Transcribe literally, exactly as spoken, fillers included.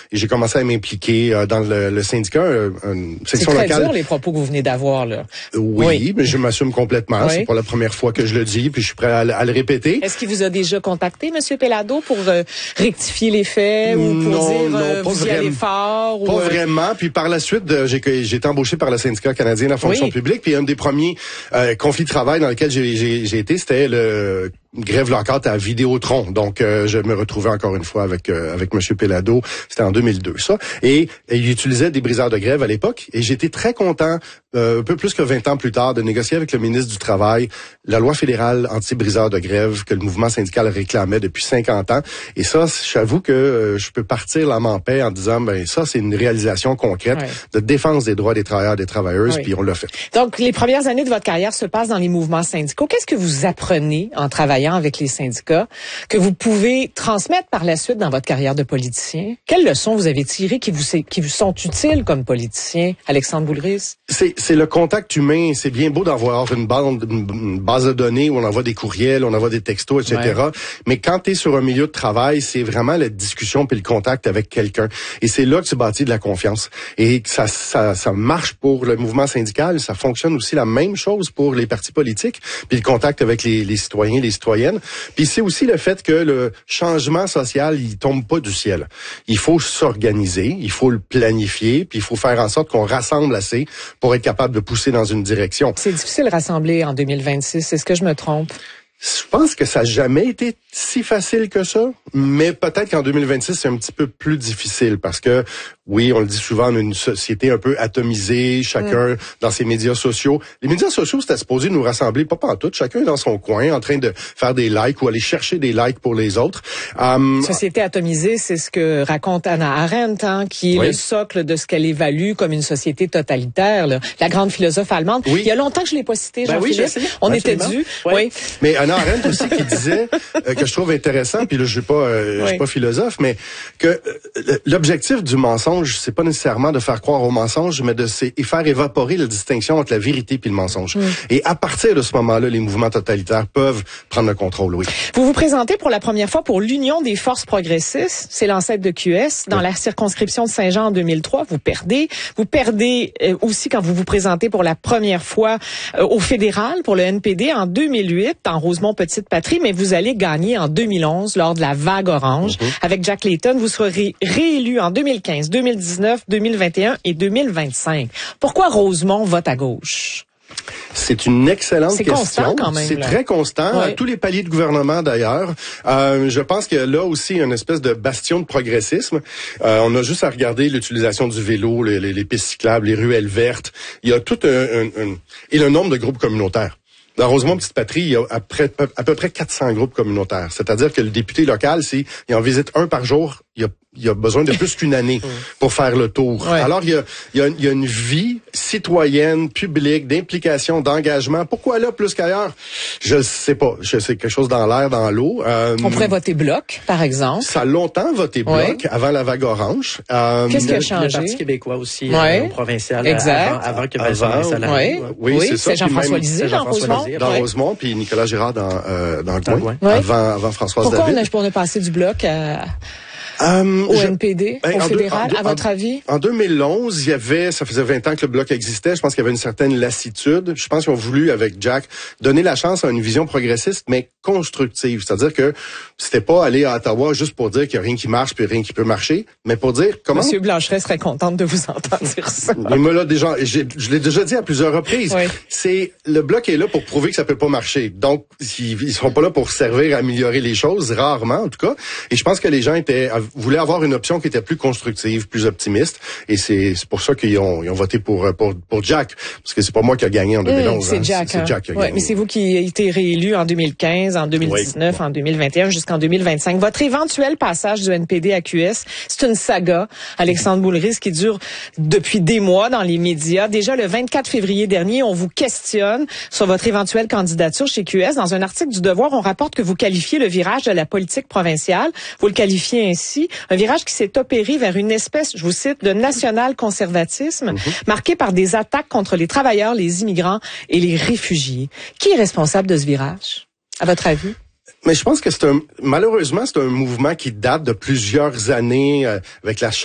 et j'ai commencé à m'impliquer euh, dans le, le syndicat, euh, une section locale. C'est très dur les propos que vous venez d'avoir là. Oui, oui. mais je m'assume complètement. Oui. C'est pas la première fois que je le dis, puis je suis prêt à, à le répéter. Est-ce qu'il vous a déjà contacté, M. Pellado, pour euh, rectifier les faits ou pour non, dire non, euh, pas vous y allez fort? Pas ou, euh... vraiment. Puis par la suite, j'ai, j'ai été embauché par le syndicat canadien de la fonction oui. publique. Puis un des premiers euh, conflits de travail dans lesquels j'ai, j'ai, j'ai été, c'était le grève locale à Vidéotron. Donc, euh, je me retrouvais encore une fois avec euh, avec M. Pellado. C'était en deux mille deux, ça. Et, et il utilisait des briseurs de grève à l'époque. Et j'étais très content, euh, un peu plus que vingt ans plus tard, de négocier avec le ministre du Travail la loi fédérale anti-briseurs de grève que le mouvement syndical réclamait depuis cinquante ans. Et ça, j'avoue que euh, je peux partir l'âme en paix en disant, ben ça, c'est une réalisation concrète ouais. de défense des droits des travailleurs et des travailleuses, oui. puis on l'a fait. Donc, les premières années de votre carrière se passent dans les mouvements syndicaux. Qu'est-ce que vous apprenez en travaillant avec les syndicats que vous pouvez transmettre par la suite dans votre carrière de politicien? Quelles leçons vous avez tirées qui vous, qui vous sont utiles comme politicien, Alexandre Boulris? C'est, c'est le contact humain. C'est bien beau d'avoir une bande, une base de données où on envoie des courriels, on envoie des textos, et cetera. Ouais. Mais quand tu es sur un milieu de travail, c'est vraiment la discussion puis le contact avec quelqu'un. Et c'est là que tu bâtis de la confiance. Et ça, ça, ça marche pour le mouvement syndical. Ça fonctionne aussi la même chose pour les partis politiques. Puis le contact avec les, les citoyens, les citoyennes. Puis c'est aussi le fait que le changement social, il tombe pas du ciel. Il faut s'organiser, il faut le planifier, puis il faut faire en sorte qu'on rassemble assez pour être capable de pousser dans une direction. C'est difficile de rassembler en deux mille vingt-six, est-ce que je me trompe? Je pense que ça n'a jamais été si facile que ça, mais peut-être qu'en deux mille vingt-six, c'est un petit peu plus difficile parce que, oui, on le dit souvent, on a une société un peu atomisée, chacun mmh. dans ses médias sociaux. Les médias sociaux, c'était supposé nous rassembler, pas pantoute, chacun dans son coin, en train de faire des likes ou aller chercher des likes pour les autres. Um, société atomisée, c'est ce que raconte Hannah Arendt, hein, qui est oui. le socle de ce qu'elle évalue comme une société totalitaire, là. La grande philosophe allemande. Oui. Il y a longtemps que je l'ai pas citée, Jean-Philippe. Ben oui, on était dû. Oui. oui. Mais Hannah Arendt aussi qui disait euh, que je trouve intéressant, puis là je suis pas, euh, oui. je suis pas philosophe, mais que euh, l'objectif du mensonge, c'est pas nécessairement de faire croire au mensonge, mais de c'est, faire évaporer la distinction entre la vérité puis le mensonge. Mm. Et à partir de ce moment-là, les mouvements totalitaires peuvent prendre le contrôle. Oui. Vous vous présentez pour la première fois pour l'Union des forces progressistes, c'est l'ancêtre de Q S, dans oui. la circonscription de Saint-Jean en deux mille trois. Vous perdez, vous perdez euh, aussi quand vous vous présentez pour la première fois euh, au fédéral pour le N P D en deux mille huit en Rosemont-Petite-Patrie, mais vous allez gagner en deux mille onze lors de la vague orange mm-hmm. avec Jack Layton. Vous serez réélu en deux mille quinze, deux mille dix-neuf, deux mille vingt et un et deux mille vingt-cinq. Pourquoi Rosemont vote à gauche? C'est une excellente c'est question. Constant quand même, c'est là. très constant, ouais. à tous les paliers de gouvernement d'ailleurs. Euh, je pense que là aussi une espèce de bastion de progressisme. Euh, on a juste à regarder l'utilisation du vélo, les, les, les pistes cyclables, les ruelles vertes. Il y a tout un, un, un... et le nombre de groupes communautaires. Dans Rosemont-Petite-Patrie, il y a à peu, à peu près quatre cents groupes communautaires. C'est-à-dire que le député local, s'il en visite un par jour, il y a, il y a besoin de plus qu'une année pour faire le tour. Ouais. Alors, il y, a, il, y a, il y a une vie citoyenne, publique, d'implication, d'engagement. Pourquoi là, plus qu'ailleurs? Je ne sais pas. Je sais quelque chose dans l'air, dans l'eau. Euh, On pourrait voter bloc, par exemple. Ça a longtemps voté bloc, ouais. avant la vague orange. Euh, Qu'est-ce qui a changé? Le Parti québécois aussi, ouais. euh, au provincial. Exact. Avant, avant que Vincent Salary. Oui, oui, oui c'est, ça. C'est Jean-François Lisée dans Rosemont. Dans ouais. Rosemont, puis Nicolas Girard dans, euh, dans le coin, ouais. ouais. avant, avant Françoise Pourquoi David. Pourquoi on a passé du bloc à... Um, au je, N P D, ben, au fédéral, deux, en, à votre en, avis? En deux mille onze, il y avait, ça faisait vingt ans que le bloc existait. Je pense qu'il y avait une certaine lassitude. Je pense qu'ils ont voulu, avec Jack, donner la chance à une vision progressiste, mais constructive. C'est-à-dire que c'était pas aller à Ottawa juste pour dire qu'il y a rien qui marche puis rien qui peut marcher, mais pour dire comment... Monsieur Blanchet serait contente de vous entendre dire ça. Il me l'a déjà, je l'ai déjà dit à plusieurs reprises. Oui. C'est, le bloc est là pour prouver que ça peut pas marcher. Donc, ils, ils seront pas là pour servir à améliorer les choses, rarement en tout cas. Et je pense que les gens étaient, voulaient avoir une option qui était plus constructive, plus optimiste. Et c'est, c'est pour ça qu'ils ont, ils ont voté pour, pour, pour Jack. Parce que c'est pas moi qui a gagné en deux mille onze. Mmh, c'est hein. Jack. C'est, hein. c'est Jack qui a ouais, gagné. Mais c'est vous qui avez été réélu en deux mille quinze, en deux mille dix-neuf, oui. en deux mille vingt et un, jusqu'en deux mille vingt-cinq. Votre éventuel passage du N P D à Q S, c'est une saga, Alexandre Boulris, qui dure depuis des mois dans les médias. Déjà, le vingt-quatre février dernier, on vous questionne sur votre éventuelle candidature chez Q S. Dans un article du Devoir, on rapporte que vous qualifiez le virage de la politique provinciale. Vous le qualifiez ainsi, un virage qui s'est opéré vers une espèce, je vous cite, de national-conservatisme, mm-hmm. marqué par des attaques contre les travailleurs, les immigrants et les réfugiés. Qui est responsable de ce virage, à votre avis? Mais je pense que c'est un, malheureusement, c'est un mouvement qui date de plusieurs années euh, avec la